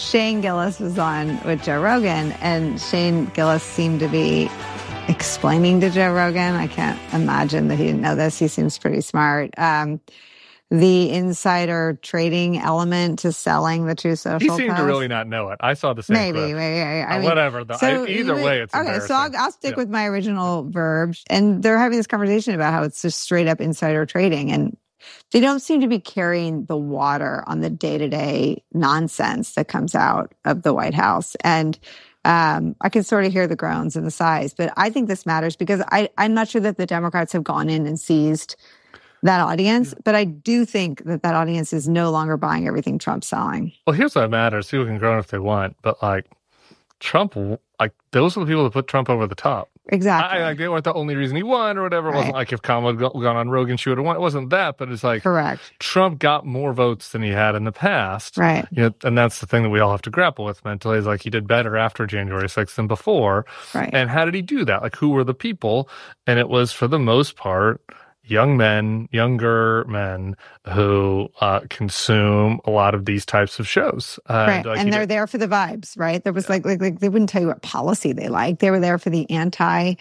Shane Gillis was on with Joe Rogan, and Shane Gillis seemed to be explaining to Joe Rogan. I can't imagine that he didn't know this. He seems pretty smart. The insider trading element to selling the Truth Social. He seemed to really not know it. I saw the same clip. Maybe. I mean, whatever. Either way, it's okay. So I'll stick with my original verb. And they're having this conversation about how it's just straight up insider trading, and they don't seem to be carrying the water on the day-to-day nonsense that comes out of the White House. And I can sort of hear the groans and the sighs, but I think this matters because I'm not sure that the Democrats have gone in and seized that audience, but I do think that audience is no longer buying everything Trump's selling. Well, here's what matters. People can groan if they want, but like Trump, like those are the people that put Trump over the top. Exactly. They weren't the only reason he won or whatever. It wasn't like if Kamala had gone on Rogan, she would have won. It wasn't that, but it's like correct. Trump got more votes than he had in the past. Right. You know, and that's the thing that we all have to grapple with mentally is like he did better after January 6th than before. Right. And how did he do that? Like who were the people? And it was for the most part younger men who consume a lot of these types of shows. Right. And they're there for the vibes, right? There was like they wouldn't tell you what policy they liked. They were there for the anti-woke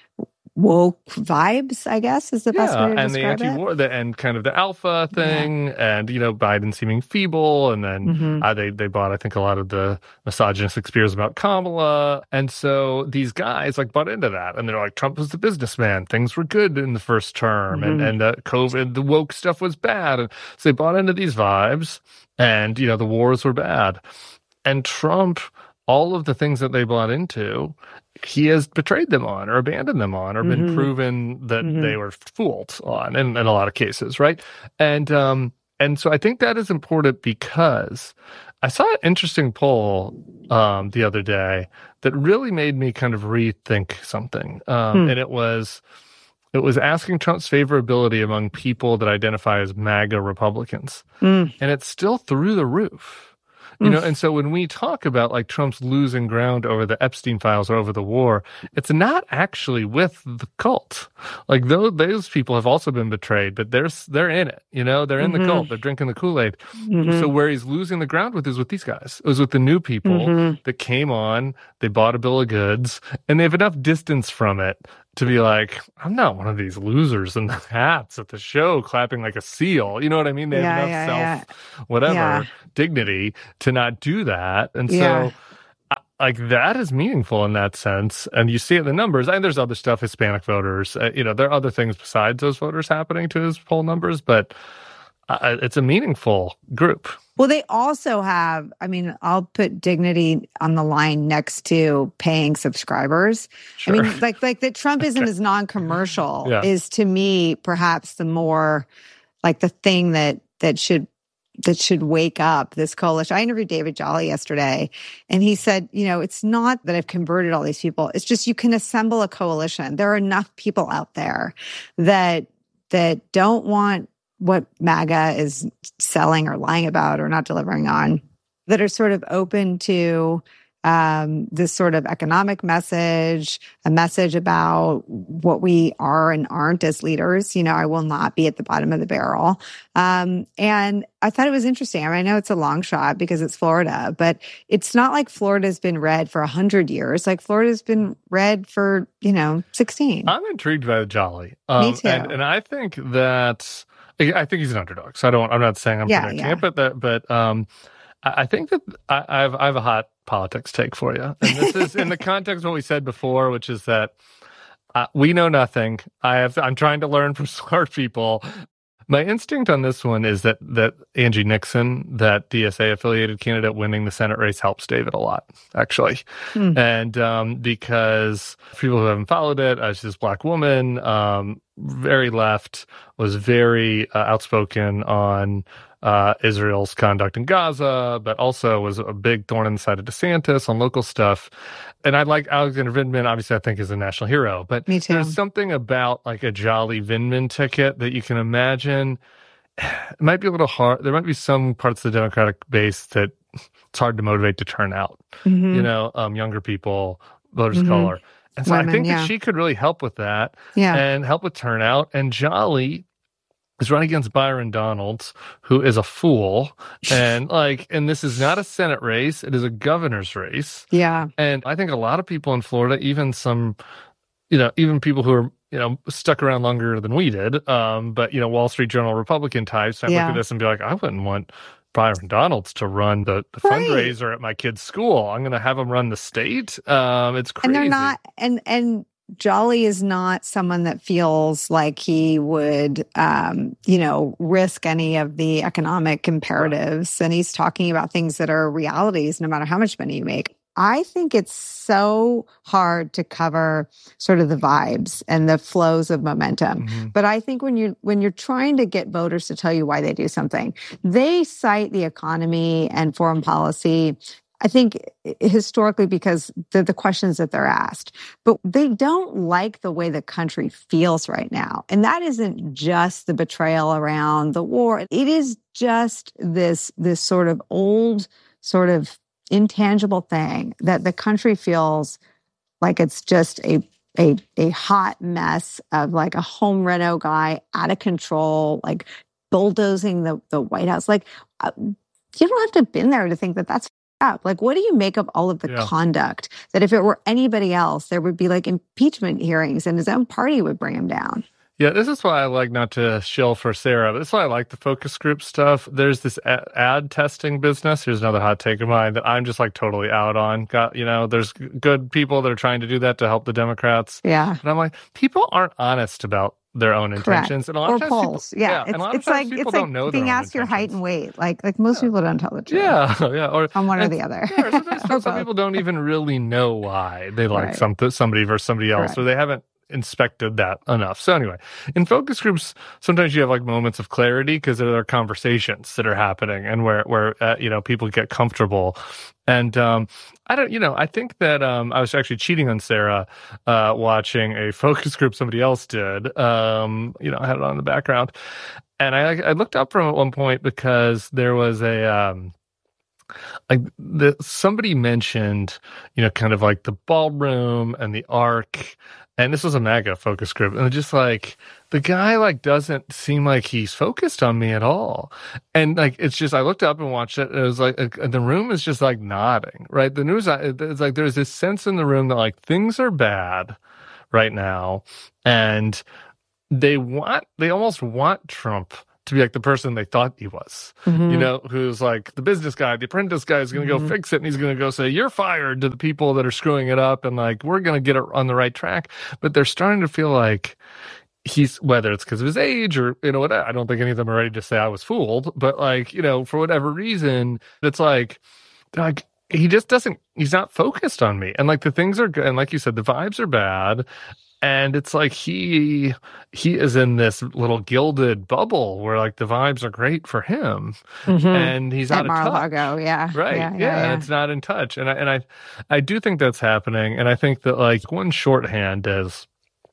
vibes, I guess, is the best way to describe it. And the anti-war, and kind of the alpha thing, and, you know, Biden seeming feeble, and then they bought, I think, a lot of the misogynistic spears about Kamala. And so these guys, like, bought into that. And they're like, Trump was the businessman. Things were good in the first term. And COVID, the woke stuff was bad. And so they bought into these vibes. And, you know, the wars were bad. And Trump, all of the things that they bought into, he has betrayed them on or abandoned them on or been proven that they were fooled on in a lot of cases, right? And so I think that is important because I saw an interesting poll the other day that really made me kind of rethink something. And it was asking Trump's favorability among people that identify as MAGA Republicans. And it's still through the roof. You know, and so when we talk about like Trump's losing ground over the Epstein files or over the war, it's not actually with the cult. Like those people have also been betrayed, but they're in it. You know, they're in the cult. They're drinking the Kool-Aid. So where he's losing the ground with is with these guys. It was with the new people that came on. They bought a bill of goods, and they have enough distance from it to be like, I'm not one of these losers in the hats at the show clapping like a seal. You know what I mean? They have enough dignity to not do that. And so like that is meaningful in that sense. And you see it in the numbers. And there's other stuff, Hispanic voters. You know, there are other things besides those voters happening to his poll numbers, but it's a meaningful group. Well, they also have, I mean, I'll put dignity on the line next to paying subscribers. Sure. I mean, like that Trumpism is non-commercial is to me perhaps the more like the thing that should wake up this coalition. I interviewed David Jolly yesterday, and he said, you know, it's not that I've converted all these people. It's just you can assemble a coalition. There are enough people out there that don't want what MAGA is selling or lying about or not delivering on, that are sort of open to this sort of economic message, a message about what we are and aren't as leaders. You know, I will not be at the bottom of the barrel. And I thought it was interesting. I mean, I know it's a long shot because it's Florida, but it's not like Florida's been red for 100 years. Like Florida's been red for, 16. I'm intrigued by Jolly. Me too. And I think that... I think he's an underdog, so I'm not saying I'm predicting it, but I think that I have a hot politics take for you, and this is in the context of what we said before, which is that we know nothing. I'm trying to learn from smart people. My instinct on this one is that Angie Nixon, that DSA affiliated candidate winning the Senate race, helps David a lot, actually. And because for people who haven't followed it, she's this Black woman, very left, was very outspoken on Israel's conduct in Gaza, but also was a big thorn in the side of DeSantis on local stuff. And I like Alexander Vindman, obviously I think is a national hero, but Me too. There's something about like a Jolly Vindman ticket that you can imagine. It might be a little hard. There might be some parts of the Democratic base that it's hard to motivate to turn out, younger people, voters of color. And so I think that she could really help with that and help with turnout. And Jolly is running against Byron Donalds, who is a fool. And this is not a Senate race. It is a governor's race. Yeah. And I think a lot of people in Florida, even some, even people who are, stuck around longer than we did, but, Wall Street Journal Republican types might look at this and be like, I wouldn't want Byron Donalds to run the fundraiser at my kid's school. I'm going to have him run the state. It's crazy. And they're not, and Jolly is not someone that feels like he would, risk any of the economic imperatives. Right. And he's talking about things that are realities, no matter how much money you make. I think it's so hard to cover sort of the vibes and the flows of momentum. Mm-hmm. But I think when you're trying to get voters to tell you why they do something, they cite the economy and foreign policy, I think historically because the questions that they're asked, but they don't like the way the country feels right now. And that isn't just the betrayal around the war. It is just this sort of old sort of intangible thing that the country feels like it's just a hot mess of like a home reno guy out of control, like bulldozing the White House. Like you don't have to have been there to think that that's up. Like, what do you make of all of the conduct that if it were anybody else, there would be like impeachment hearings and his own party would bring him down? Yeah, this is why I like, not to shill for Sarah, but this is why I like the focus group stuff. There's this ad testing business. Here's another hot take of mine that I'm just like totally out on. There's good people that are trying to do that to help the Democrats. Yeah. But I'm like, people aren't honest about their own intentions. Correct. And a lot of times polls. People, It's like don't know being asked your height and weight. Like most people don't tell the truth. Yeah. Or on one or the other. Yeah, or sometimes some people don't even really know why they like somebody versus somebody else, Correct. or they haven't inspected that enough. So anyway, in focus groups, sometimes you have like moments of clarity because there are conversations that are happening and where people get comfortable. And I think that I was actually cheating on Sarah watching a focus group somebody else did. I had it on in the background, and I looked up from at one point because there was somebody mentioned, kind of like the ballroom and the Ark. And this was a MAGA focus group. And just like, the guy like doesn't seem like he's focused on me at all. And like, it's just, I looked up and watched it. And it was like, the room is just like nodding, right? The news, it's like, there's this sense in the room that like things are bad right now. And they almost want Trump to be like the person they thought he was, who's like the business guy, the apprentice guy is going to go fix it. And he's going to go say, you're fired to the people that are screwing it up. And like, we're going to get it on the right track. But they're starting to feel like whether it's because of his age or, whatever. I don't think any of them are ready to say I was fooled, but like, for whatever reason, it's like, he just he's not focused on me. And like the things are good. And like you said, the vibes are bad. And it's like he is in this little gilded bubble where like the vibes are great for him, and he's out of touch. Mar-a-Lago, yeah, right, yeah, it's not in touch, and I do think that's happening, and I think that like one shorthand is,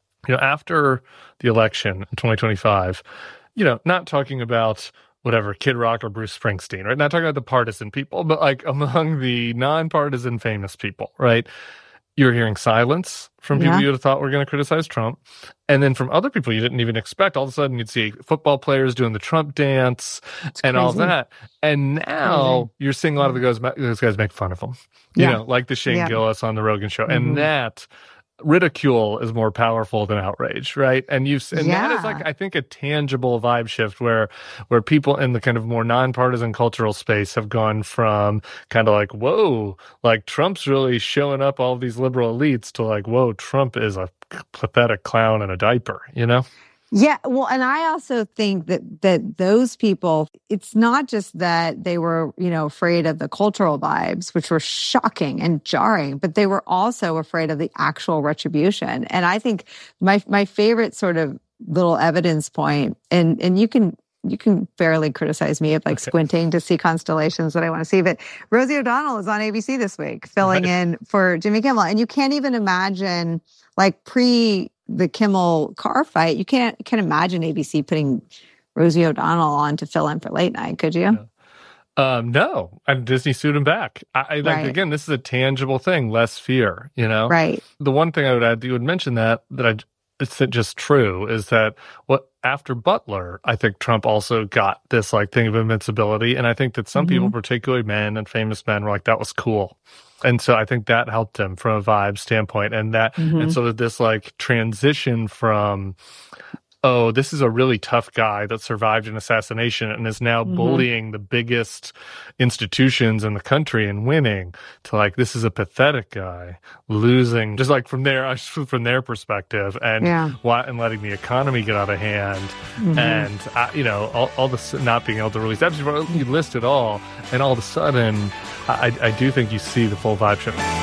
after the election in 2025, not talking about whatever Kid Rock or Bruce Springsteen, right? Not talking about the partisan people, but like among the nonpartisan famous people, right? You're hearing silence from people you would have thought were going to criticize Trump. And then from other people you didn't even expect. All of a sudden, you'd see football players doing the Trump dance and all that. And now you're seeing a lot of those guys make fun of him. Like the Shane Gillis on the Rogan show. And that ridicule is more powerful than outrage, right? And that is like, I think, a tangible vibe shift where people in the kind of more nonpartisan cultural space have gone from kind of like, whoa, like Trump's really showing up all these liberal elites to like, whoa, Trump is a pathetic clown in a diaper, Yeah, well, and I also think that those people, it's not just that they were, afraid of the cultural vibes, which were shocking and jarring, but they were also afraid of the actual retribution. And I think my favorite sort of little evidence point, and you can fairly criticize me of like squinting to see constellations that I want to see, but Rosie O'Donnell is on ABC this week filling in for Jimmy Kimmel, and you can't even imagine like the Kimmel car fight, you can't imagine ABC putting Rosie O'Donnell on to fill in for late night, could you? No, and Disney sued him back. Again, this is a tangible thing, less fear, Right. The one thing I would add, you would mention that it's just true is that after Butler, I think Trump also got this like thing of invincibility. And I think that some people, particularly men and famous men, were like, that was cool. And so I think that helped him from a vibe standpoint. And that, and so this like transition from, oh, this is a really tough guy that survived an assassination and is now bullying the biggest institutions in the country and winning, to like, this is a pathetic guy losing, just like from their perspective, and and letting the economy get out of hand, and you know, all this not being able to release episodes, you list it all, and all of a sudden, I do think you see the full vibe shift.